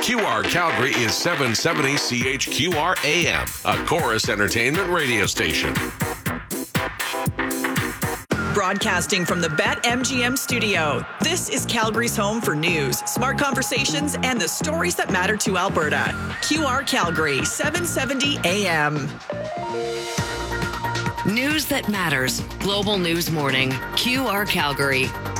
QR Calgary is 770 CHQR AM, a Chorus Entertainment radio station. Broadcasting from the BetMGM studio, this is Calgary's home for news, smart conversations, and the stories that matter to Alberta. QR Calgary, 770 AM. News that matters. Global News Morning. QR Calgary.